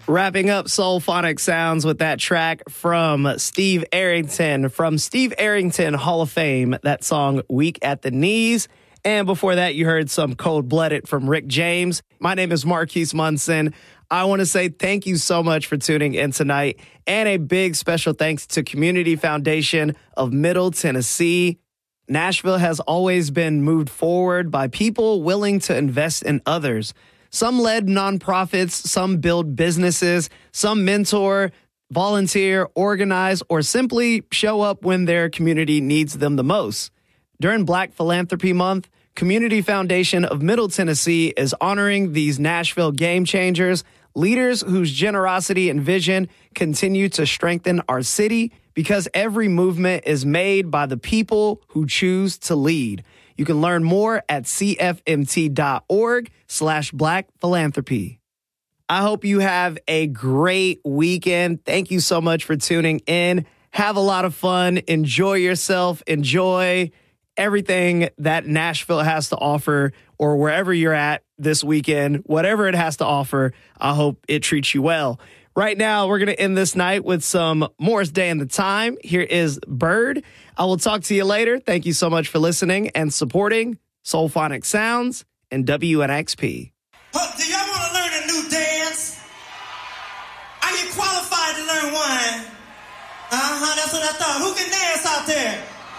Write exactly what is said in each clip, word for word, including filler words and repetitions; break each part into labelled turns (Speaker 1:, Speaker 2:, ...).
Speaker 1: Wrapping up Soulphonic Sounds with that track from Steve Arrington, from Steve Arrington Hall of Fame, that song Weak at the Knees. And before that, you heard some Cold Blooded from Rick James. My name is Marquise Munson. I want to say thank you so much for tuning in tonight, and a big special thanks to Community Foundation of Middle Tennessee. Nashville has always been moved forward by people willing to invest in others. Some led nonprofits, some build businesses, some mentor, volunteer, organize, or simply show up when their community needs them the most. During Black Philanthropy Month, Community Foundation of Middle Tennessee is honoring these Nashville game changers, leaders whose generosity and vision continue to strengthen our city, because every movement is made by the people who choose to lead. You can learn more at cfmt.org slash black philanthropy. I hope you have a great weekend. Thank you so much for tuning in. Have a lot of fun. Enjoy yourself. Enjoy everything that Nashville has to offer, or wherever you're at this weekend, whatever it has to offer. I hope it treats you well. Right now, we're going to end this night with some Morris Day and the Time. Here is Bird. I will talk to you later. Thank you so much for listening and supporting Soulphonic Sounds and W N X P.
Speaker 2: Oh, do y'all want to learn a new dance? Are you qualified to learn one? Uh-huh, that's what I thought. Who can dance out there?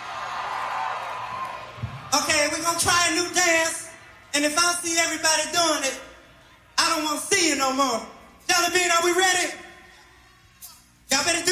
Speaker 2: Okay, we're going to try a new dance. And if I see everybody doing it, I don't want to see you no more. Jelly Bean, are we ready? Y'all better do